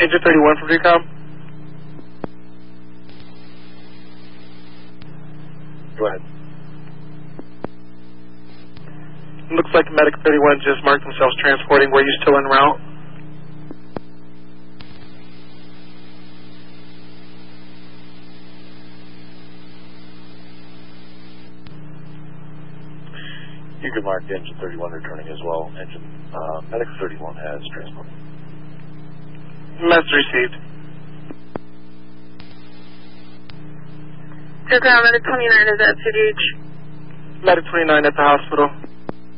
Engine 31 from Recom. Go ahead. Looks like Medic 31 just marked themselves transporting. Were you still en route? You can mark Engine 31 returning as well. Medic 31 has transport. Message received. Medic 29 is at CDH. Medic 29 at the hospital.